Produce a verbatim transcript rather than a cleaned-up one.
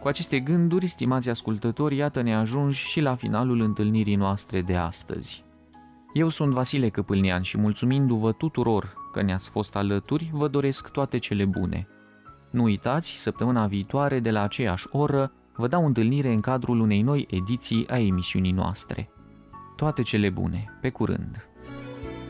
Cu aceste gânduri, stimați ascultători, iată ne ajungi și la finalul întâlnirii noastre de astăzi. Eu sunt Vasile Căpâlnean și mulțumindu-vă tuturor că ne-ați fost alături, vă doresc toate cele bune. Nu uitați, săptămâna viitoare, de la aceeași oră, vă dau întâlnire în cadrul unei noi ediții a emisiunii noastre. Toate cele bune, pe curând!